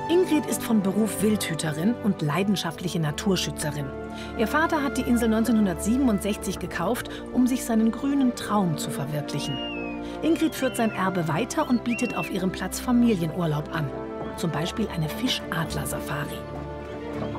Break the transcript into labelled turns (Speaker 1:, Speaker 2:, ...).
Speaker 1: Ingrid ist von Beruf Wildhüterin und leidenschaftliche Naturschützerin. Ihr Vater hat die Insel 1967 gekauft, um sich seinen grünen Traum zu verwirklichen. Ingrid führt sein Erbe weiter und bietet auf ihrem Platz Familienurlaub an. Zum Beispiel eine Fischadler-Safari.